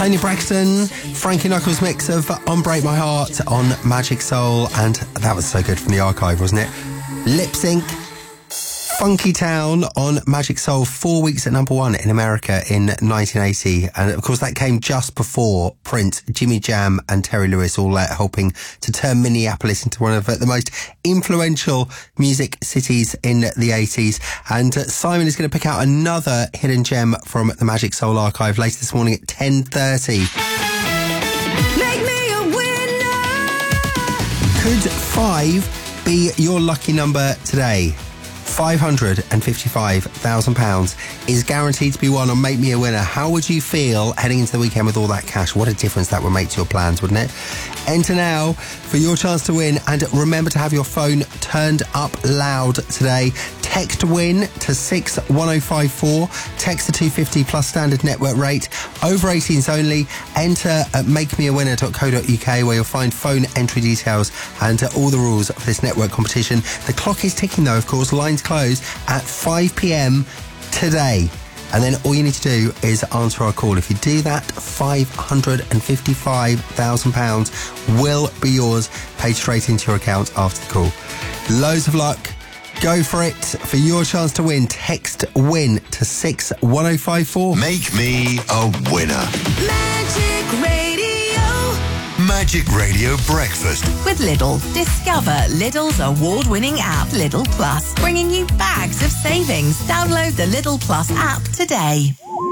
Tony Braxton, Frankie Knuckles mix of On Break My Heart on Magic Soul, and that was so good from the archive, wasn't it? Lip Sync, Funky Town on Magic Soul, 4 weeks at number one in America in 1980. And of course that came just before Prince, Jimmy Jam and Terry Lewis all helping to turn Minneapolis into one of the most influential music cities in the 80s. And Simon is going to pick out another hidden gem from the Magic Soul archive later this morning at 10:30. Make me a winner! Could 5 be your lucky number today? £555,000 is guaranteed to be won on Make Me a Winner. How would you feel heading into the weekend with all that cash? What a difference that would make to your plans, wouldn't it? Enter now for your chance to win, and remember to have your phone turned up loud today. Text WIN to 61054. Text to 250 plus standard network rate. Over 18s only. Enter at makemeawinner.co.uk where you'll find phone entry details and all the rules of this network competition. The clock is ticking though, of course. Lines close at 5 p.m. today. And then all you need to do is answer our call. If you do that, £555,000 will be yours, paid straight into your account after the call. Loads of luck. Go for it. For your chance to win, text WIN to 61054. Make me a winner. Magic Radio. Magic Radio Breakfast. With Lidl. Discover Lidl's award-winning app, Lidl Plus, bringing you bags of savings. Download the Lidl Plus app today.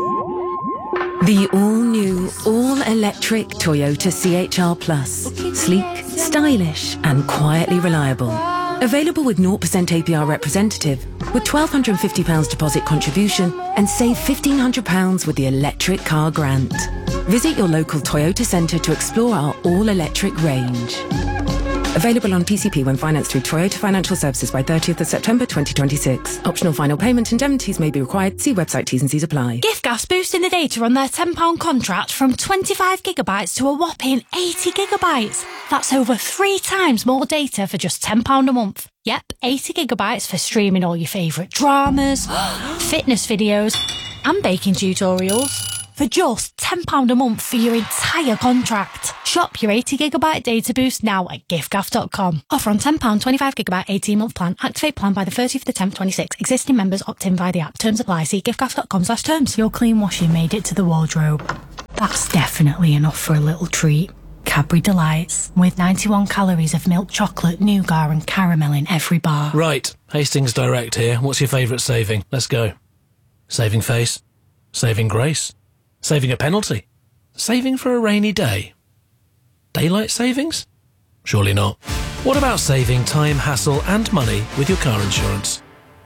The all-new, all-electric Toyota CHR Plus. Sleek, stylish and quietly reliable. Available with 0% APR representative, with £1,250 deposit contribution, and save £1,500 with the electric car grant. Visit your local Toyota centre to explore our all-electric range. Available on PCP when financed through Toyota Financial Services by 30th of September 2026. Optional final payment indemnities may be required. See website T's and C's apply. Giftgas boosting the data on their £10 contract from 25 gigabytes to a whopping 80 gigabytes. That's over 3 times more data for just £10 a month. Yep, 80 gigabytes for streaming all your favourite dramas, fitness videos and baking tutorials. For just £10 a month for your entire contract. Shop your 80 gigabyte data boost now at giftgaff.com. Offer on £10, 25 gigabyte 18-month plan. Activate plan by the 30th of the 10th, 26. Existing members opt in via the app. Terms apply. See giftgaff.com/terms. Your clean washing made it to the wardrobe. That's definitely enough for a little treat. Cadbury Delights, with 91 calories of milk chocolate, nougat and caramel in every bar. Right, Hastings Direct here. What's your favourite saving? Let's go. Saving face. Saving grace. Saving a penalty. Saving for a rainy day. Daylight savings? Surely not. What about saving time, hassle and money with your car insurance?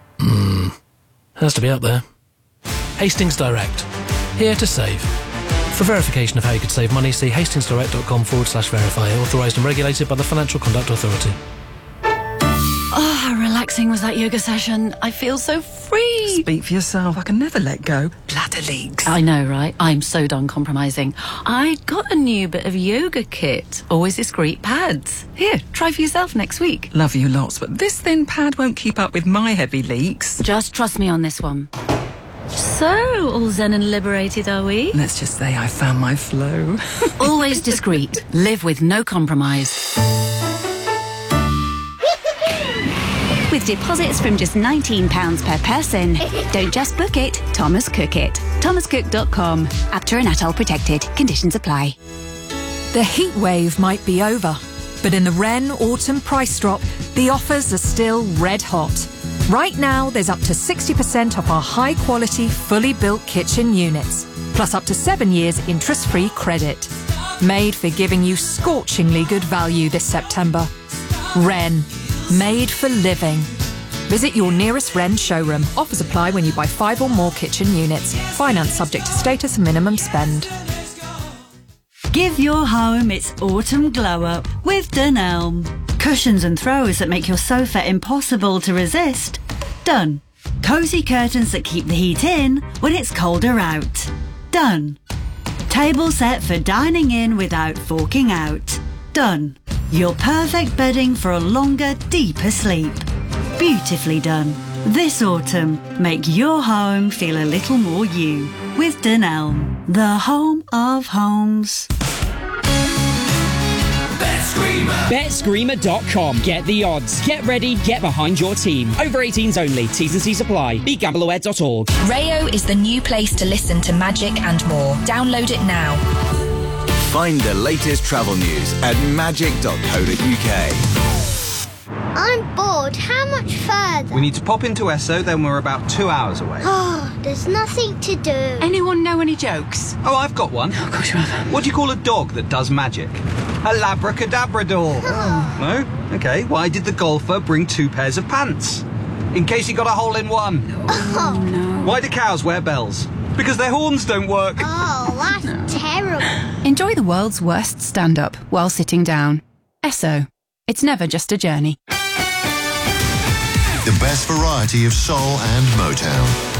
Has to be up there. Hastings Direct. Here to save. For verification of how you could save money, see hastingsdirect.com/verify. Authorised and regulated by the Financial Conduct Authority. Oh, how relaxing was that yoga session. I feel so free. Speak for yourself. I can never let go. Bladder leaks. I know, right? I'm so done compromising. I got a new bit of yoga kit. Always discreet pads. Here, try for yourself next week. Love you lots, but this thin pad won't keep up with my heavy leaks. Just trust me on this one. So, all zen and liberated, are we? Let's just say I found my flow. Always discreet. Live with no compromise. With deposits from just £19 per person. Don't just book it, Thomas Cook it. thomascook.com. APTA and ATOL protected. Conditions apply. The heat wave might be over, but in the Wren Autumn Price Drop, the offers are still red hot. Right now, there's up to 60% off our high-quality, fully built kitchen units, plus up to 7 years interest-free credit. Made for giving you scorchingly good value this September. Wren. Made for living. Visit your nearest Wren showroom. Offers apply when you buy 5 or more kitchen units. Finance subject to status and minimum spend. Give your home its autumn glow-up with Dunelm. Cushions and throws that make your sofa impossible to resist. Done. Cosy curtains that keep the heat in when it's colder out. Done. Table set for dining in without forking out. Done. Your perfect bedding for a longer, deeper sleep. Beautifully done. This autumn, make your home feel a little more you. with Dunelm, the home of homes. BetScreamer.com. Get the odds. Get ready. Get behind your team. Over 18s only. T's and C's apply. BeGambleAware.org. Rayo is the new place to listen to magic and more. Download it now. Find the latest travel news at magic.co.uk. I'm bored. How much further? We need to pop into Esso, then we're about 2 hours away. Oh, there's nothing to do. Anyone know any jokes? Oh, I've got one. Oh, gosh, you have. What do you call a dog that does magic? A labracadabrador. No? Okay. Why did the golfer bring 2 pairs of pants? In case he got a hole in one. Oh, no. Why do cows wear bells? Because their horns don't work. Oh, that's terrible. Enjoy the world's worst stand-up while sitting down. Esso. It's never just a journey. The best variety of soul and Motown.